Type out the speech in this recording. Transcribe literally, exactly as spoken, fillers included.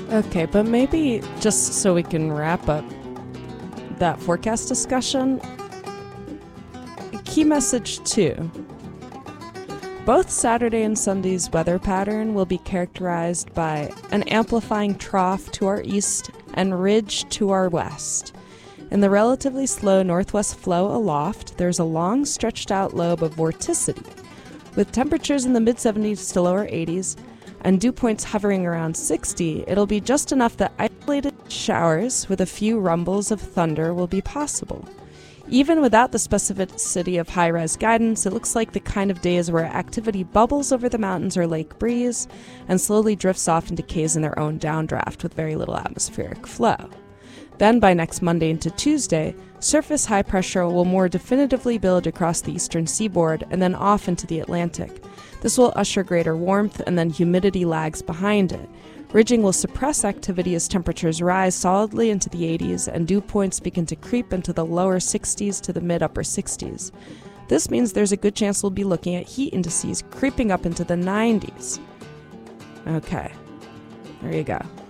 Okay, but maybe just so we can wrap up that forecast discussion, key message two. Both Saturday and Sunday's weather pattern will be characterized by an amplifying trough to our east and ridge to our west. In the relatively slow northwest flow aloft, there's a long stretched out lobe of vorticity, with temperatures in the mid seventies to lower eighties and dew points hovering around sixty. It'll be just enough that isolated showers with a few rumbles of thunder will be possible. Even without the specificity of high-res guidance, it looks like the kind of days where activity bubbles over the mountains or lake breeze and slowly drifts off and decays in their own downdraft with very little atmospheric flow. Then by next Monday into Tuesday, surface high pressure will more definitively build across the eastern seaboard and then off into the Atlantic. This will usher greater warmth, and then humidity lags behind it. Ridging will suppress activity as temperatures rise solidly into the eighties and dew points begin to creep into the lower sixties to the mid-upper sixties. This means there's a good chance we'll be looking at heat indices creeping up into the nineties. Okay, there you go.